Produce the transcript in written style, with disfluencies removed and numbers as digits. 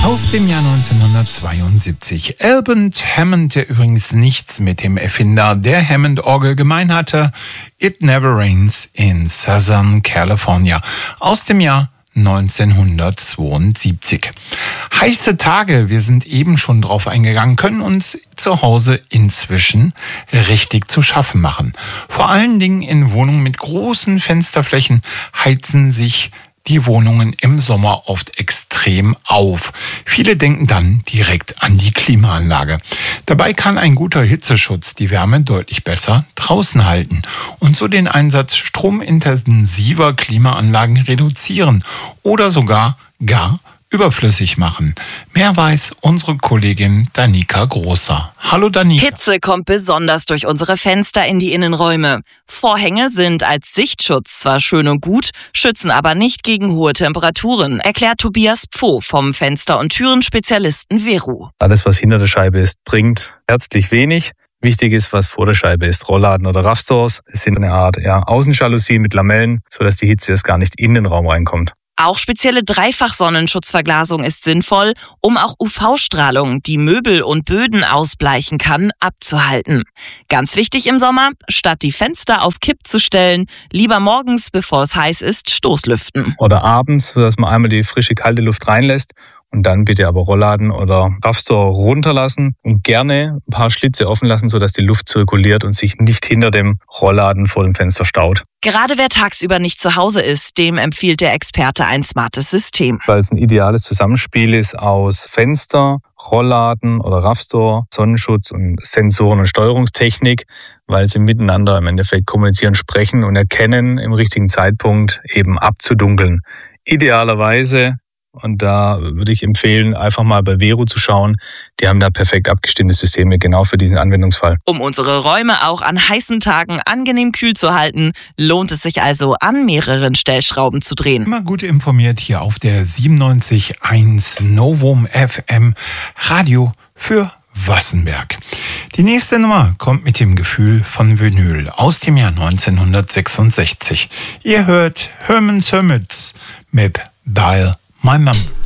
Aus dem Jahr 1972. Albert Hammond, der übrigens nichts mit dem Erfinder der Hammond-Orgel gemein hatte. It Never Rains in Southern California. Aus dem Jahr 1972. Heiße Tage, wir sind eben schon drauf eingegangen, können uns zu Hause inzwischen richtig zu schaffen machen. Vor allen Dingen in Wohnungen mit großen Fensterflächen heizen sich die Wohnungen im Sommer oft extrem auf. Viele denken dann direkt an die Klimaanlage. Dabei kann ein guter Hitzeschutz die Wärme deutlich besser draußen halten und so den Einsatz stromintensiver Klimaanlagen reduzieren oder sogar gar überflüssig machen. Mehr weiß unsere Kollegin Danica Großer. Hallo Danica. Hitze kommt besonders durch unsere Fenster in die Innenräume. Vorhänge sind als Sichtschutz zwar schön und gut, schützen aber nicht gegen hohe Temperaturen, erklärt Tobias Pfoh vom Fenster- und Türenspezialisten Veru. Alles, was hinter der Scheibe ist, bringt herzlich wenig. Wichtig ist, was vor der Scheibe ist. Rollladen oder Raffstores. Es sind eine Art Außenjalousien mit Lamellen, sodass die Hitze erst gar nicht in den Raum reinkommt. Auch spezielle Dreifach-Sonnenschutzverglasung ist sinnvoll, um auch UV-Strahlung, die Möbel und Böden ausbleichen kann, abzuhalten. Ganz wichtig im Sommer, statt die Fenster auf Kipp zu stellen, lieber morgens, bevor es heiß ist, Stoßlüften. Oder abends, sodass man einmal die frische, kalte Luft reinlässt. Und dann bitte aber Rollladen oder Raffstore runterlassen und gerne ein paar Schlitze offen lassen, sodass die Luft zirkuliert und sich nicht hinter dem Rollladen vor dem Fenster staut. Gerade wer tagsüber nicht zu Hause ist, dem empfiehlt der Experte ein smartes System. Weil es ein ideales Zusammenspiel ist aus Fenster, Rollladen oder Raffstore, Sonnenschutz und Sensoren und Steuerungstechnik, weil sie miteinander im Endeffekt kommunizieren, sprechen und erkennen, im richtigen Zeitpunkt eben abzudunkeln. Idealerweise, und da würde ich empfehlen, einfach mal bei Veru zu schauen. Die haben da perfekt abgestimmte Systeme genau für diesen Anwendungsfall. Um unsere Räume auch an heißen Tagen angenehm kühl zu halten, lohnt es sich also, an mehreren Stellschrauben zu drehen. Immer gut informiert hier auf der 97.1 Novum FM Radio für Wassenberg. Die nächste Nummer kommt mit dem Gefühl von Vinyl aus dem Jahr 1966. Ihr hört Herman Hermits mit Dial My Mom.